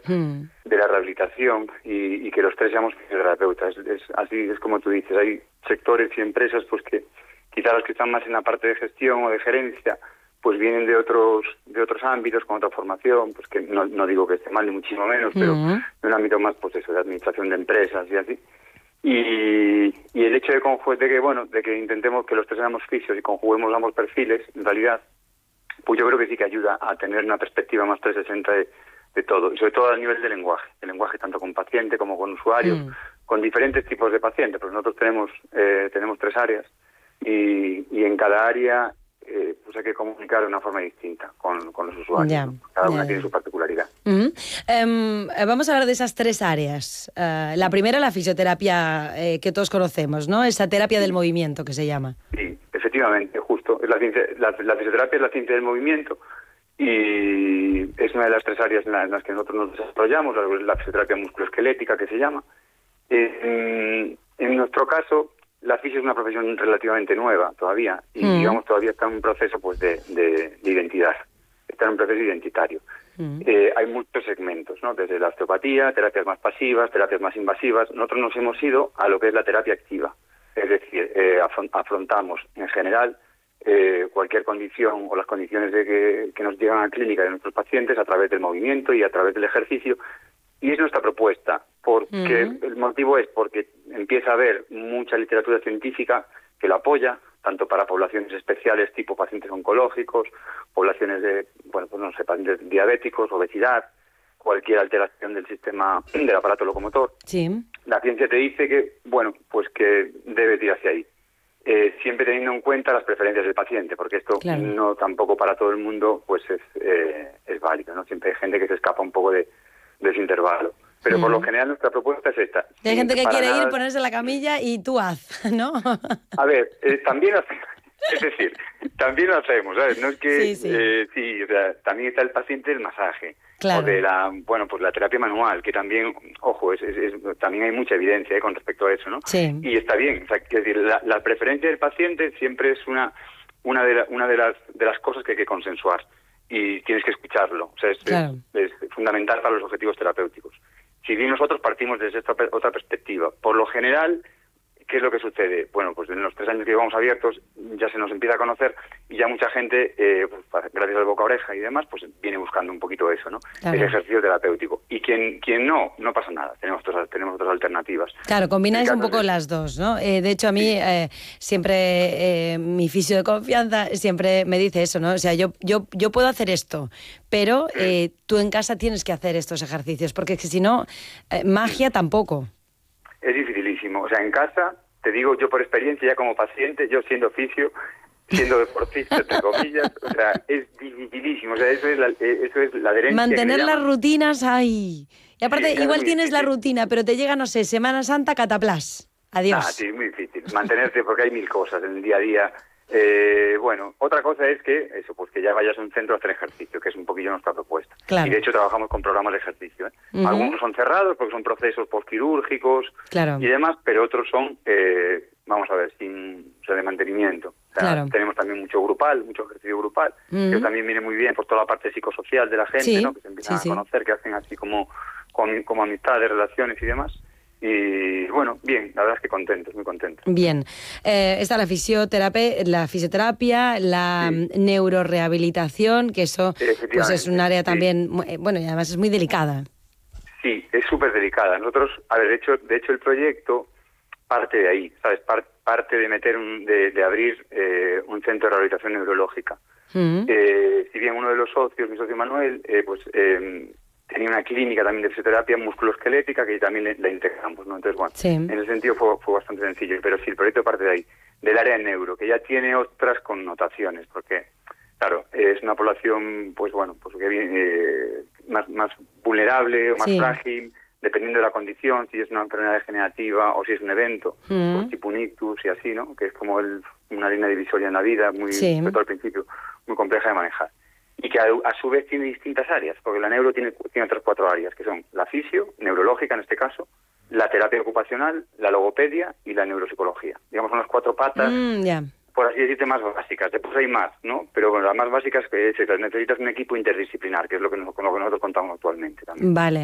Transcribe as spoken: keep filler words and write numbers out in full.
mm. de la rehabilitación y, y que los tres seamos fisioterapeutas. Es, es, así es como tú dices, hay sectores y empresas pues que quizá los que están más en la parte de gestión o de gerencia pues vienen de otros de otros ámbitos, con otra formación, pues que no, no digo que esté mal ni muchísimo menos, pero Mm. de un ámbito más pues eso, de administración de empresas y así. Y, y el hecho de, conju- de que bueno de que intentemos que los tres seamos fisios y conjuguemos ambos perfiles, en realidad, pues yo creo que sí que ayuda a tener una perspectiva más trescientos sesenta de, de todo, y sobre todo a nivel de lenguaje, el lenguaje tanto con paciente como con usuarios, Mm. con diferentes tipos de pacientes, porque nosotros tenemos eh, tenemos tres áreas y, y en cada área eh, pues hay que comunicar de una forma distinta con, con los usuarios, Ya, ¿no? Cada una ya, tiene ya. su particularidad. Mm. Em, eh, vamos a hablar de esas tres áreas. Eh, la primera, la fisioterapia eh, que todos conocemos, ¿no? Esa terapia del movimiento que se llama. Sí, efectivamente, justo. Es la, ciencia, la, la fisioterapia es la ciencia del movimiento y es una de las tres áreas en, la, en las que nosotros nos desarrollamos, la, la fisioterapia musculoesquelética que se llama. Eh, en, en nuestro caso, la fisio es una profesión relativamente nueva todavía y Mm. digamos todavía está en un proceso pues de, de, de identidad, está en un proceso identitario. Mm. Eh, hay muchos segmentos, ¿no? Desde la osteopatía, terapias más pasivas, terapias más invasivas. Nosotros nos hemos ido a lo que es la terapia activa, es decir, eh, afron- afrontamos en general eh, cualquier condición o las condiciones de que, que nos llegan a clínica de nuestros pacientes a través del movimiento y a través del ejercicio. Y es nuestra propuesta, porque Mm. el motivo es porque empieza a haber mucha literatura científica que lo apoya, tanto para poblaciones especiales tipo pacientes oncológicos, poblaciones de, bueno, pues no sé, pacientes diabéticos, obesidad, cualquier alteración del sistema del aparato locomotor. Sí. La ciencia te dice que, bueno, pues que debes ir hacia ahí. Eh, siempre teniendo en cuenta las preferencias del paciente, porque esto Claro. no tampoco para todo el mundo pues es, eh, es válido, ¿no? Siempre hay gente que se escapa un poco de, de ese intervalo. Pero por Mm. lo general nuestra propuesta es esta. Hay Sin gente que para quiere nada- ir, ponerse en la camilla y tú haz, ¿no? A ver, eh, también hace- es decir, también lo hacemos, ¿sabes? No es que Sí, sí. eh, sí, o sea, también está el paciente del masaje Claro. o de la, bueno, pues la terapia manual, que también, ojo, es, es- es- también hay mucha evidencia eh, con respecto a eso, ¿no? Sí. Y está bien, o sea, que decir, la, la preferencia del paciente siempre es una una de la- una de las de las cosas que hay que consensuar y tienes que escucharlo, o sea, es, Claro. es, es fundamental para los objetivos terapéuticos. Si bien nosotros partimos desde esta pe- otra perspectiva, por lo general, ¿qué es lo que sucede? Bueno, pues en los tres años que llevamos abiertos ya se nos empieza a conocer y ya mucha gente, eh, pues, pa- gracias al boca a oreja y demás, pues viene buscando un poquito eso, ¿no? Claro. El ejercicio terapéutico. Y quien quien no, no pasa nada, tenemos otras, tenemos otras alternativas. Claro, combináis El un caso poco es- las dos, ¿no? Eh, de hecho, a mí eh, siempre eh, mi fisio de confianza siempre me dice eso, ¿no? O sea, yo yo yo puedo hacer esto, pero eh, tú en casa tienes que hacer estos ejercicios, porque es que si no, eh, magia tampoco. Es dificilísimo. O sea, en casa, te digo yo por experiencia, ya como paciente, yo siendo fisio, siendo deportista, entre comillas, o sea, es dificilísimo. O sea, eso es la, eh, eso es la adherencia. Mantener que le las llaman. rutinas, ay. Y aparte, Sí, claro, igual muy tienes la difícil. rutina, pero te llega, no sé, Semana Santa, cataplas. Adiós. Ah, sí, es muy difícil. Mantenerse porque hay mil cosas en el día a día. Eh, bueno, otra cosa es que eso, pues que ya vayas a un centro a hacer ejercicio, que es un poquillo nuestra propuesta. Claro. Y de hecho trabajamos con programas de ejercicio. ¿eh? Ujú. Algunos son cerrados porque son procesos postquirúrgicos Claro. y demás, pero otros son, eh, vamos a ver, sin, o sea, de mantenimiento. O sea, Claro. tenemos también mucho grupal, mucho ejercicio grupal, Ujú. que también viene muy bien por toda la parte psicosocial de la gente, Sí, ¿no? Que se empiezan sí, sí. a conocer, que hacen así como, como, como amistades, relaciones y demás. Y bueno, bien, la verdad es que contentos, muy contentos. Bien, eh, está la fisioterapia, la fisioterapia, la Sí. mm, neurorehabilitación, que eso pues Efectivamente, es un área sí. también, mu- eh, bueno, y además es muy delicada. Sí, es súper delicada. Nosotros, a ver, de hecho, de hecho el proyecto parte de ahí, ¿sabes? Par- parte de meter, un, de, de abrir eh, un centro de rehabilitación neurológica. Mm. Eh, si bien uno de los socios, mi socio Manuel, eh, pues eh, tenía una clínica también de fisioterapia musculoesquelética que también le- la integramos, ¿no? Entonces, bueno, Sí. en ese sentido fue, fue bastante sencillo, pero sí, el proyecto parte de ahí, del área de neuro, que ya tiene otras connotaciones, porque, claro, es una población, pues bueno, pues que viene eh, más, más vulnerable o más Sí. frágil, dependiendo de la condición, si es una enfermedad degenerativa o si es un evento, Mm. pues tipo un ictus y así, ¿no? Que es como el, una línea divisoria en la vida, muy, Sí. sobre todo al principio, muy compleja de manejar. Y que a, a su vez tiene distintas áreas, porque la neuro tiene, tiene otras cuatro áreas, que son la fisio, neurológica en este caso, la terapia ocupacional, la logopedia y la neuropsicología. Digamos, son las cuatro patas, Mm, ya. por así decirte, más básicas. Después hay más, ¿no? Pero bueno, las más básicas es que necesitas un equipo interdisciplinar, que es lo que, nos- con lo que nosotros contamos actualmente también. Vale.